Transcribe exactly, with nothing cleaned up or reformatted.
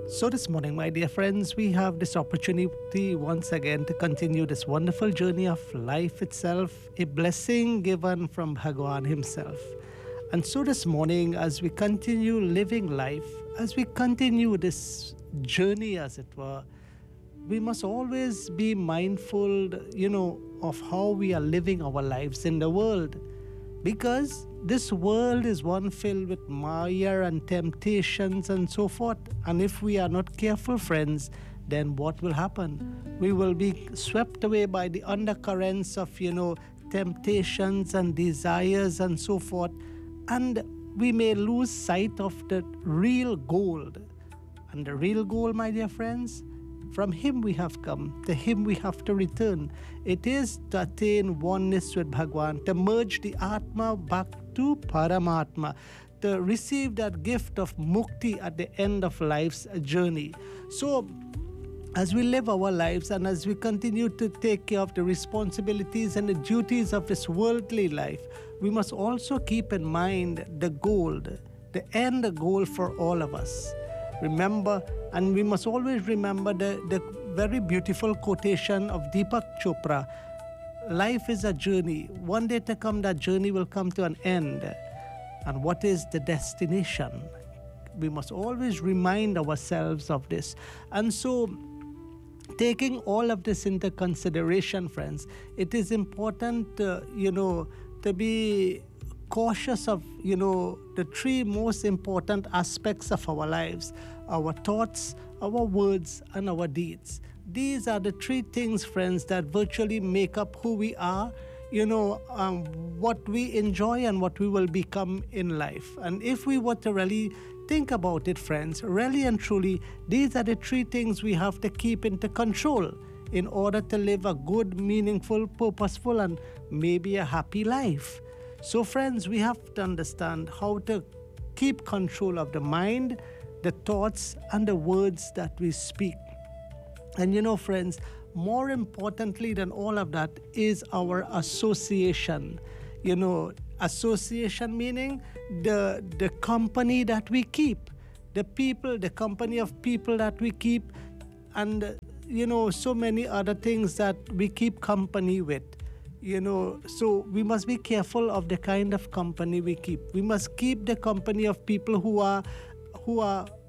So, this morning, my dear friends, we have this opportunity once again to continue this wonderful journey of life itself, a blessing given from Bhagwan Himself. And so, this morning, as we continue living life, as we continue this journey, as it were, we must always be mindful, you know, of how we are living our lives in the world. Because this world is one filled with mire and temptations and so forth. And if we are not careful, friends, then what will happen? We will be swept away by the undercurrents of, you know, temptations and desires and so forth. And we may lose sight of the real goal. And the real goal, my dear friends, from Him we have come, to Him we have to return. It is to attain oneness with Bhagwan, to merge the Atma back to Paramatma, to receive that gift of mukti at the end of life's journey. So, as we live our lives and as we continue to take care of the responsibilities and the duties of this worldly life, we must also keep in mind the goal, the end goal for all of us. Remember, and we must always remember the, the very beautiful quotation of Deepak Chopra. Life is a journey. One day to come, that journey will come to an end. And what is the destination? We must always remind ourselves of this. And so, taking all of this into consideration, friends, it is important, uh, you know, to be cautious of, you know, the three most important aspects of our lives: our thoughts, our words, and our deeds. These are the three things, friends, that virtually make up who we are, you know, um, what we enjoy and what we will become in life. And if we were to really think about it, friends, really and truly, these are the three things we have to keep into control in order to live a good, meaningful, purposeful, and maybe a happy life. So, friends, we have to understand how to keep control of the mind, the thoughts, and the words that we speak. And you know, friends, more importantly than all of that is our association. You know, association meaning the, the company that we keep, the people, the company of people that we keep, and, you know, so many other things that we keep company with. You know, so we must be careful of the kind of company we keep. We must keep the company of people who are who are